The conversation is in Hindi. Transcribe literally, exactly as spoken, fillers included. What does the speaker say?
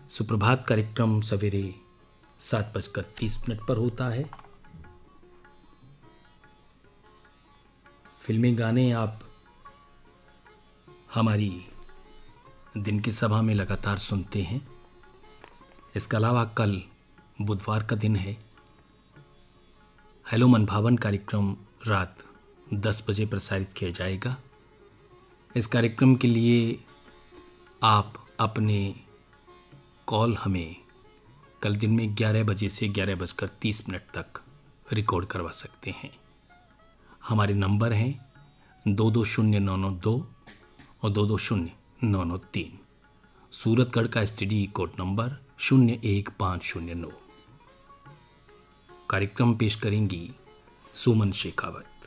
सुप्रभात कार्यक्रम सवेरे सात बजकर तीस मिनट पर होता है। फिल्मी गाने आप हमारी दिन की सभा में लगातार सुनते हैं। इसके अलावा कल बुधवार का दिन है। हेलो मनभावन कार्यक्रम रात दस बजे प्रसारित किया जाएगा। इस कार्यक्रम के लिए आप अपने कॉल हमें कल दिन में ग्यारह बजे से ग्यारह बजकर तीस मिनट तक रिकॉर्ड करवा सकते हैं। हमारे नंबर हैं दो दो शून्य नौ नौ दो और दो दो शून्य नौ नौ तीन। सूरतगढ़ का एसटीडी कोड नंबर शून्य एक पाँच शून्य नौ। कार्यक्रम पेश करेंगी सुमन शेखावत।